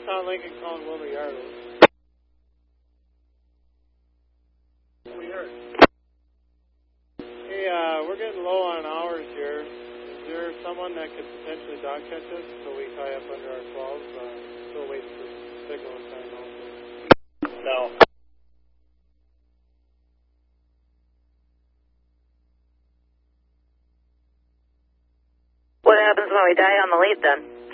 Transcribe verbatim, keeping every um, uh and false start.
Town Lincoln calling Wilmer Yard. We heard. Hey, uh, we're getting low on hours here. Is there someone that could potentially dog catch us so we tie up under our twelves? Uh, still waiting for signal and time also. No. What happens when we die on the lead then?